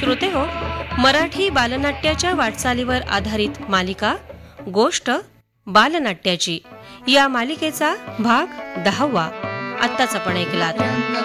श्रोते हो, मराठी बालनाट्याच्या वाटचालीवर आधारित मालिका गोष्ट बालनाट्याची या मालिकेचा भाग 10वा आत्ताच आपण ऐकलात.